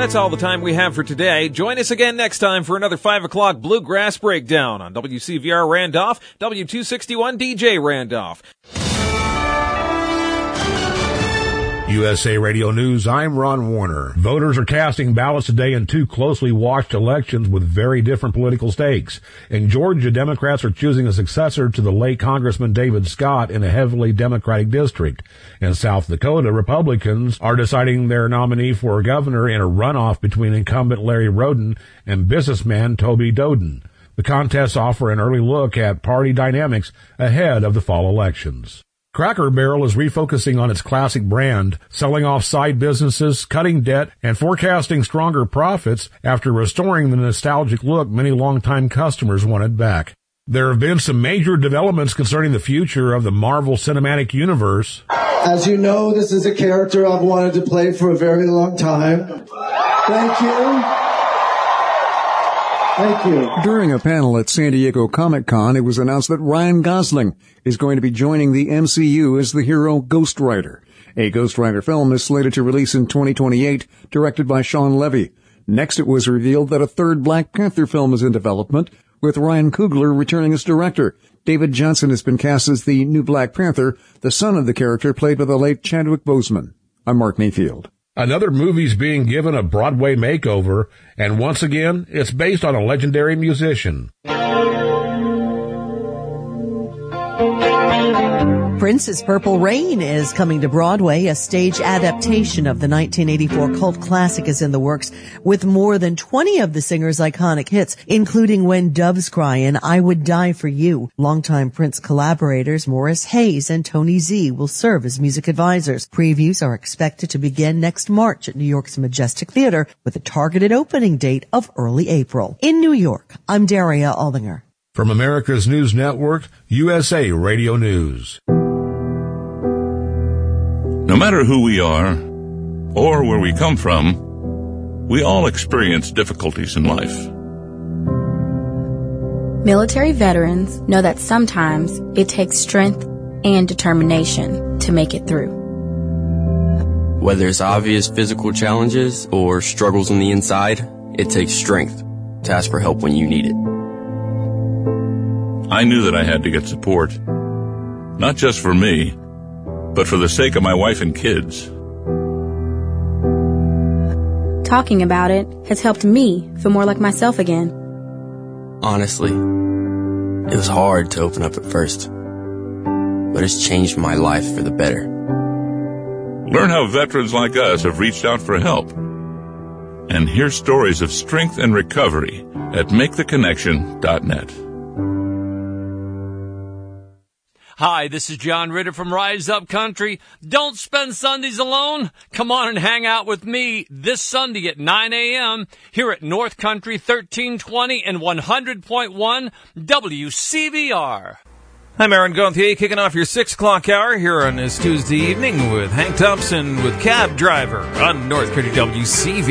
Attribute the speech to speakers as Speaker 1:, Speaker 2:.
Speaker 1: That's all the time we have for today. Join us again next time for another 5 o'clock Bluegrass Breakdown on WCVR Randolph, W261 DJ Randolph.
Speaker 2: USA Radio News, I'm Ron Warner. Voters are casting ballots today in two closely watched elections with very different political stakes. In Georgia, Democrats are choosing a successor to the late Congressman David Scott in a heavily Democratic district. In South Dakota, Republicans are deciding their nominee for governor in a runoff between incumbent Larry Roden and businessman Toby Doden. The contests offer an early look at party dynamics ahead of the fall elections. Cracker Barrel is refocusing on its classic brand, selling off side businesses, cutting debt, and forecasting stronger profits after restoring the nostalgic look many longtime customers wanted back. There have been some major developments concerning the future of the Marvel Cinematic Universe.
Speaker 3: As you know, this is a character I've wanted to play for a very long time. Thank you. Thank you.
Speaker 4: During a panel at San Diego Comic-Con, it was announced that Ryan Gosling is going to be joining the MCU as the hero Ghost Rider. A Ghost Rider film is slated to release in 2028, directed by Sean Levy. Next, it was revealed that a third Black Panther film is in development, with Ryan Coogler returning as director. David Johnson has been cast as the new Black Panther, the son of the character played by the late Chadwick Boseman. I'm Mark Mayfield.
Speaker 2: Another movie's being given a Broadway makeover, and once again, it's based on a legendary musician.
Speaker 5: Prince's Purple Rain is coming to Broadway. A stage adaptation of the 1984 cult classic is in the works, with more than 20 of the singer's iconic hits, including When Doves Cry and I Would Die for You. Longtime Prince collaborators Morris Hayes and Tony Z will serve as music advisors. Previews are expected to begin next March at New York's Majestic Theater, with a targeted opening date of early April. In New York, I'm Daria Aldinger.
Speaker 2: From America's News Network, USA Radio News.
Speaker 6: No matter who we are or where we come from, we all experience difficulties in life.
Speaker 7: Military veterans know that sometimes it takes strength and determination to make it through.
Speaker 8: Whether it's obvious physical challenges or struggles on the inside, it takes strength to ask for help when you need it.
Speaker 6: I knew that I had to get support, not just for me, but for the sake of my wife and kids.
Speaker 7: Talking about it has helped me feel more like myself again.
Speaker 8: Honestly, it was hard to open up at first, but it's changed my life for the better.
Speaker 6: Learn how veterans like us have reached out for help, and hear stories of strength and recovery at MakeTheConnection.net.
Speaker 9: Hi, this is John Ritter from Rise Up Country. Don't spend Sundays alone. Come on and hang out with me this Sunday at 9 a.m. here at North Country 1320 and 100.1 WCVR.
Speaker 1: I'm Aaron Gauthier, kicking off your 6 o'clock hour here on this Tuesday evening with Hank Thompson with Cab Driver on North Country WCVR.